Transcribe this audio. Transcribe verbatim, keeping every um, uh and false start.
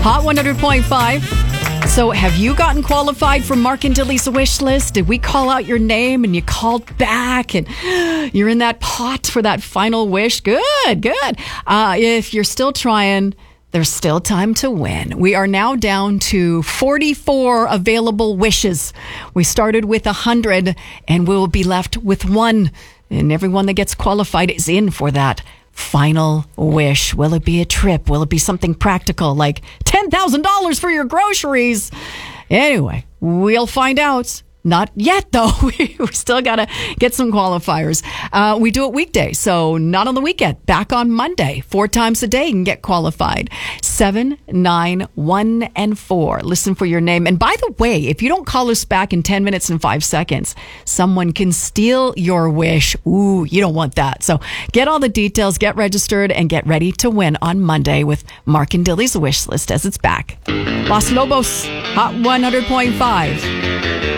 Hot one hundred point five. So have you gotten qualified for Mark and Dilly's wish list? Did we call out your name and you called back and you're in that pot for that final wish? Good, good. Uh, if you're still trying, there's still time to win. We are now down to forty-four available wishes. We started with one hundred and we'll be left with one. And everyone that gets qualified is in for that final wish. Will it be a trip? Will it be something practical like ten thousand dollars for your groceries? Anyway, we'll find out. Not yet, though. We still got to get some qualifiers. Uh, we do it weekdays, so not on the weekend. Back on Monday. Four times a day you can get qualified. Seven, nine, one, and four. Listen for your name. And by the way, if you don't call us back in ten minutes and five seconds, someone can steal your wish. Ooh, you don't want that. So get all the details, get registered, and get ready to win on Monday with Mark and Dilly's wish list as it's back. Los Lobos, Hot one hundred point five.